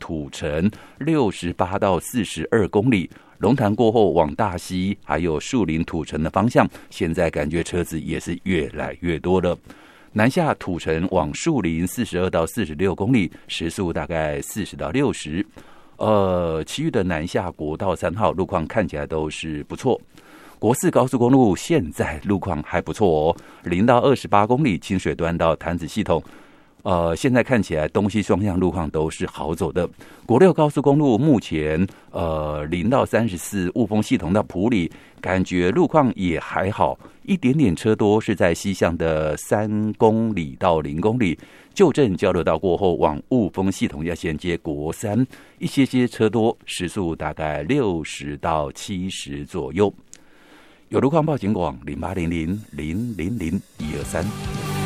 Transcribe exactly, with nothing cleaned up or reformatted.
土城六十八到四十二公里，龙潭过后往大溪还有树林土城的方向，现在感觉车子也是越来越多了。南下土城往树林四十二到四十六公里，时速大概四十到六十。呃，其余的南下国道三号路况看起来都是不错。国四高速公路现在路况还不错哦，零到二十八公里，清水端到潭子系统。呃，现在看起来东西双向路况都是好走的。国六高速公路目前呃零到三十四雾峰系统到埔里，感觉路况也还好，一点点车多是在西向的三公里到零公里。旧镇交流道过后往雾峰系统要衔接国三，一些些车多，时速大概六十到七十左右。有路况报警广零八零零零零零一二三。